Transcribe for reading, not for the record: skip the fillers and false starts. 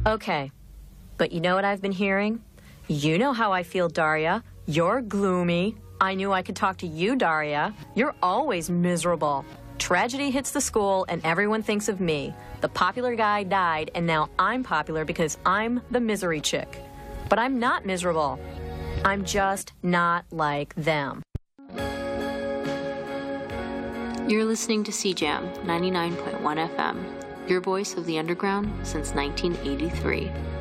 Okay, but you know what I've been hearing? You know how I feel, Daria. You're gloomy. I knew I could talk to you, Daria. You're always miserable. Tragedy hits the school and everyone thinks of me. The popular guy died and now I'm popular because I'm the misery chick. But I'm not miserable. I'm just not like them. You're listening to CJAM 99.1 FM, your voice of the underground since 1983.